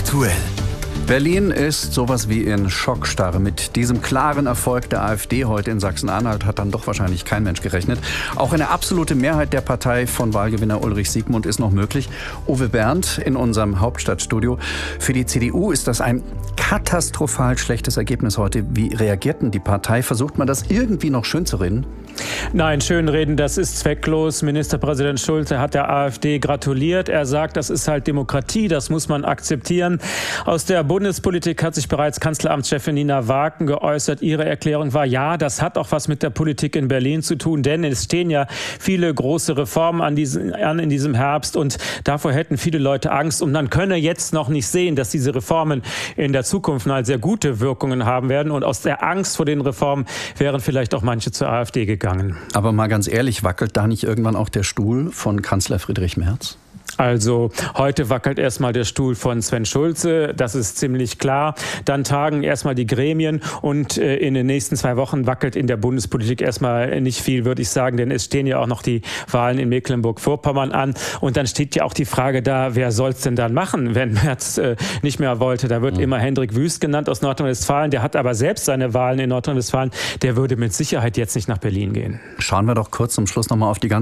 Aktuell. Berlin ist sowas wie in Schockstarre. Mit diesem klaren Erfolg der AfD heute in Sachsen-Anhalt hat dann doch wahrscheinlich kein Mensch gerechnet. Auch eine absolute Mehrheit der Partei von Wahlgewinner Ulrich Siegmund ist noch möglich. Uwe Berndt in unserem Hauptstadtstudio. Für die CDU ist das ein katastrophal schlechtes Ergebnis heute. Wie reagiert denn die Partei? Versucht man das irgendwie noch schön zu reden? Nein, schönreden, das ist zwecklos. Ministerpräsident Schulz hat der AfD gratuliert. Er sagt, das ist halt Demokratie, das muss man akzeptieren. Aus der Bundespolitik hat sich bereits Kanzleramtschefin Nina Waken geäußert. Ihre Erklärung war, ja, das hat auch was mit der Politik in Berlin zu tun, denn es stehen ja viele große Reformen an in diesem Herbst und davor hätten viele Leute Angst und man könne jetzt noch nicht sehen, dass diese Reformen in der Zukunft mal sehr gute Wirkungen haben werden und aus der Angst vor den Reformen wären vielleicht auch manche zur AfD gegangen. Aber mal ganz ehrlich, wackelt da nicht irgendwann auch der Stuhl von Kanzler Friedrich Merz? Also heute wackelt erstmal der Stuhl von Sven Schulze, das ist ziemlich klar. Dann tagen erstmal die Gremien und in den nächsten 2 Wochen wackelt in der Bundespolitik erstmal nicht viel, würde ich sagen, denn es stehen ja auch noch die Wahlen in Mecklenburg-Vorpommern an. Und dann steht ja auch die Frage da, wer soll es denn dann machen, wenn Merz nicht mehr wollte? Da wird immer Hendrik Wüst genannt aus Nordrhein-Westfalen, der hat aber selbst seine Wahlen in Nordrhein-Westfalen, der würde mit Sicherheit jetzt nicht nach Berlin gehen. Schauen wir doch kurz zum Schluss nochmal auf die ganze